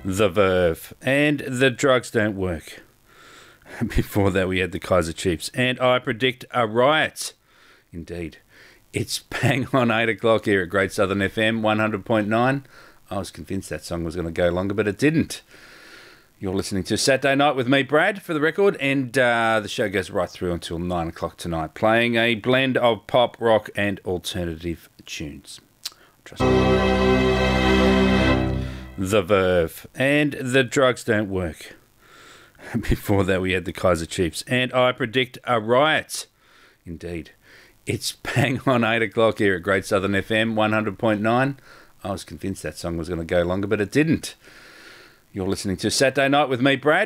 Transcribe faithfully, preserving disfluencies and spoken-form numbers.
The Verve, and The Drugs Don't Work. Before that, we had the Kaiser Chiefs, and I Predict a Riot. Indeed. It's bang on eight o'clock here at Great Southern F M, one hundred point nine. I was convinced that song was going to go longer, but it didn't. You're listening to Saturday Night with me, Brad, for the record, and uh, the show goes right through until nine o'clock tonight, playing a blend of pop, rock, and alternative tunes. Trust me. The Verve, and The Drugs Don't Work. Before that, we had the Kaiser Chiefs, and I Predict a Riot. Indeed. It's bang on eight o'clock here at Great Southern F M, one hundred point nine. I was convinced that song was going to go longer, but it didn't. You're listening to Saturday Night with me, Brad.